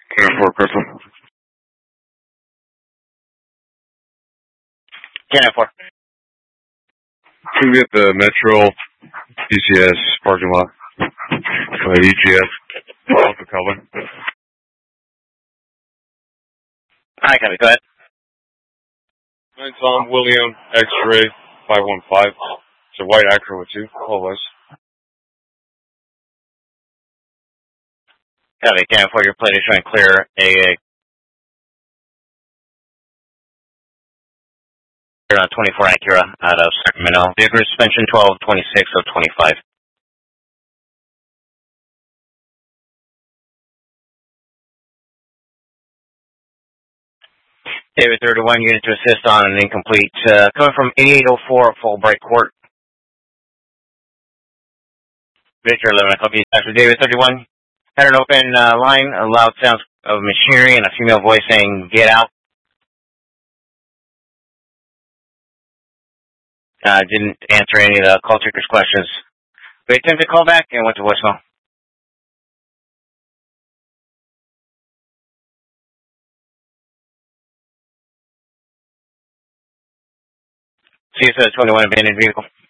10-4, Crystal. 10-4. Can we get the Metro DCS parking lot? EGS. Alpha color. Hi, copy. Go ahead. 9 Tom William X-ray 515. It's a white Acura with 2. All of us. Copy. 10-4. Your plate is showing clear. A 24 Acura out of Sacramento. Vehicle suspension 1226 of 25. David 31, unit to assist on an incomplete. Coming from 8804 Fulbright Court. Victor 11, I copy you. After David 31, had an open line, a loud sounds of machinery, and a female voice saying, "Get out." Didn't answer any of the call taker's questions. We attempted to call back and went to voicemail. CSS 21 abandoned vehicle.